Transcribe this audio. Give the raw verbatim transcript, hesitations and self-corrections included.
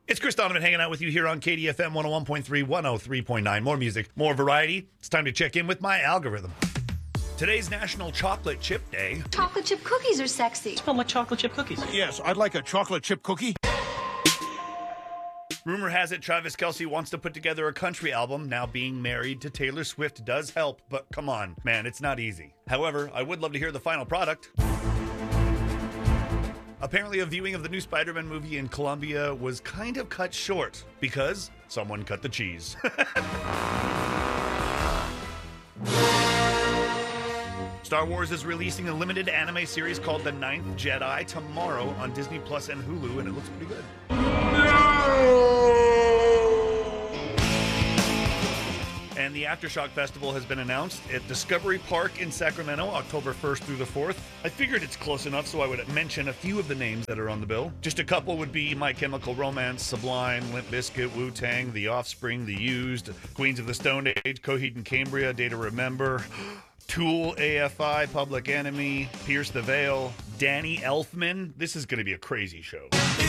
It's Chris Donovan hanging out with you here on K D F M one oh one point three, one oh three point nine. More music, more variety. It's time to check in with my algorithm. Today's National Chocolate Chip Day. Chocolate chip cookies are sexy. Smell like chocolate chip cookies. Yes, I'd like a chocolate chip cookie. Rumor has it Travis Kelce wants to put together a country album. Now being married to Taylor Swift does help, but come on, man, it's not easy. However, I would love to hear the final product. Apparently, a viewing of the new Spider-Man movie in Colombia was kind of cut short because someone cut the cheese. Star Wars is releasing a limited anime series called The Ninth Jedi tomorrow on Disney Plus and Hulu, and it looks pretty good. And the Aftershock Festival has been announced at Discovery Park in Sacramento, October first through the fourth. I figured it's close enough, so I would mention a few of the names that are on the bill. Just a couple would be My Chemical Romance, Sublime, Limp Bizkit, Wu-Tang, The Offspring, The Used, Queens of the Stone Age, Coheed and Cambria, Day to Remember, Tool, A F I, Public Enemy, Pierce the Veil, Danny Elfman. This is going to be a crazy show.